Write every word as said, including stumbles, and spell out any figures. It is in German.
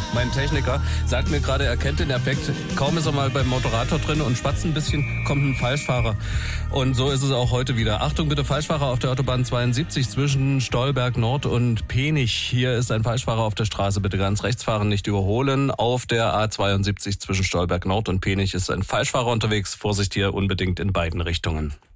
Mein Techniker sagt mir gerade, er kennt den Effekt. Kaum ist er mal beim Moderator drin und schwatzt ein bisschen, kommt ein Falschfahrer. Und so ist es auch heute wieder. Achtung bitte, Falschfahrer auf der Autobahn zweiundsiebzig zwischen Stolberg Nord und Penich. Hier ist ein Falschfahrer auf der Straße. Bitte ganz rechts fahren, nicht überholen. Auf der A zweiundsiebzig zwischen Stolberg Nord und Penich ist ein Falschfahrer unterwegs. Vorsicht hier unbedingt in beiden Richtungen.